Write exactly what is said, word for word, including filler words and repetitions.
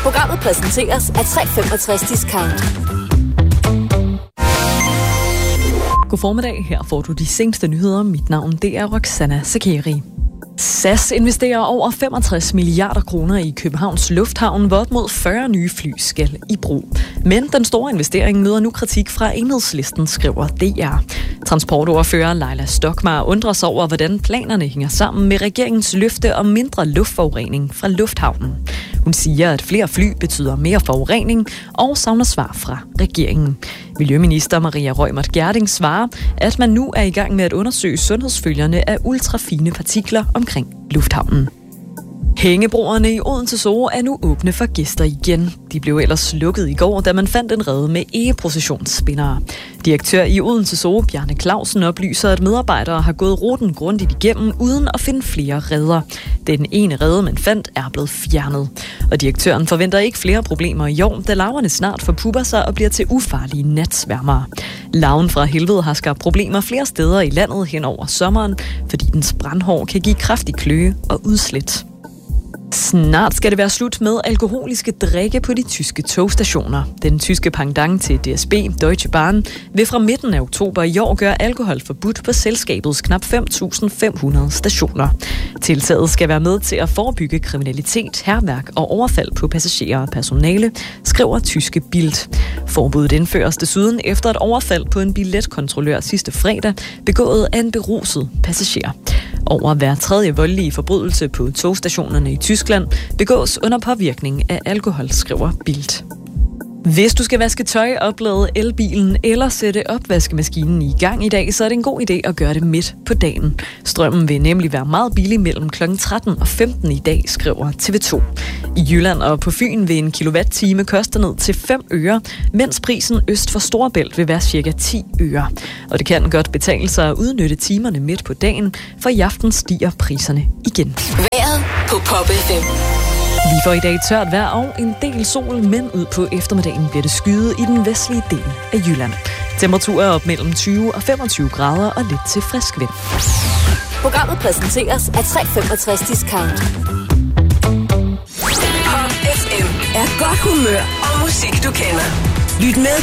Programmet præsenteres af tre femogtres Discount. God formiddag, her får du de seneste nyheder. Mit navn det er Roxana Zakeri. S A S investerer over femogtres milliarder kroner i Københavns Lufthavn, hvor op mod fyrre nye fly skal i brug. Men den store investering møder nu kritik fra Enhedslisten, skriver D R. Transportordfører Leila Stokmar undrer sig over, hvordan planerne hænger sammen med regeringens løfte om mindre luftforurening fra lufthavnen. Hun siger, at flere fly betyder mere forurening og savner svar fra regeringen. Miljøminister Maria Reumert Gjerding svarer, at man nu er i gang med at undersøge sundhedsfølgerne af ultrafine partikler omkring lufthavnen. Hængebroerne i Odense Zoo er nu åbne for gæster igen. De blev ellers lukket i går, da man fandt en rede med egeprocessionsspindere. Direktør i Odense Zoo, Bjarne Clausen, oplyser, at medarbejdere har gået ruten grundigt igennem uden at finde flere reder. Den ene rede, man fandt, er blevet fjernet. Og direktøren forventer ikke flere problemer i år, da larverne snart forpupper sig og bliver til ufarlige natsværmere. Larven fra helvede har skabt problemer flere steder i landet hen over sommeren, fordi dens brandhår kan give kraftig kløe og udslæt. Snart skal det være slut med alkoholiske drikke på de tyske togstationer. Den tyske pendant til D S B, Deutsche Bahn, vil fra midten af oktober i år gøre alkohol forbudt på selskabets knap fem tusind fem hundrede stationer. Tiltaget skal være med til at forebygge kriminalitet, hærværk og overfald på passagerer og personale, skriver tyske Bild. Forbuddet indføres desuden efter et overfald på en billetkontrollør sidste fredag, begået af en beruset passager. Over hver tredje voldelige forbrydelse på togstationerne i Tyskland begås under påvirkning af alkohol, skriver Bild. Hvis du skal vaske tøj, oplade elbilen eller sætte opvaskemaskinen i gang i dag, så er det en god idé at gøre det midt på dagen. Strømmen vil nemlig være meget billig mellem klokken tretten og femten i dag, skriver T V to. I Jylland og på Fyn vil en kilowatt-time koste ned til fem øre, mens prisen øst for Storebælt vil være cirka ti øre. Og det kan godt betale sig at udnytte timerne midt på dagen, for i aften stiger priserne igen. Vejret på Pop F M. Vi får i dag tørt vejr og en del sol, men ud på eftermiddagen bliver det skyet i den vestlige del af Jylland. Temperaturer er op mellem tyve og femogtyve grader og lidt til frisk vind. Programmet præsenteres af tre femogtres Discount. Pop F M er godt humør og musik, du kender. Lyt med